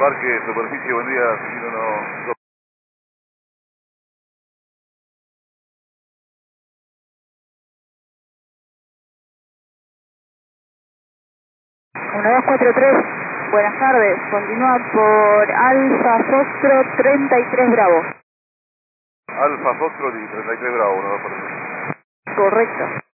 Parque Superficie, buen día, seguido no... 1243, buenas tardes, continúa por Alfa Foxtrot 33 Bravo. Alfa Foxtrot y 33 Bravo, 1243. Correcto.